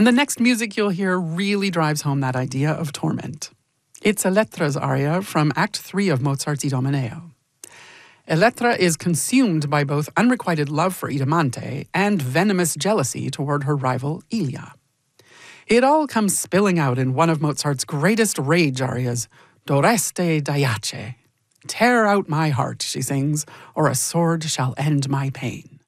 And the next music you'll hear really drives home that idea of torment. It's Elettra's aria from Act 3 of Mozart's Idomeneo. Elettra is consumed by both unrequited love for Idamante and venomous jealousy toward her rival Ilia. It all comes spilling out in one of Mozart's greatest rage arias, Doreste Diace. Tear out my heart, she sings, or a sword shall end my pain.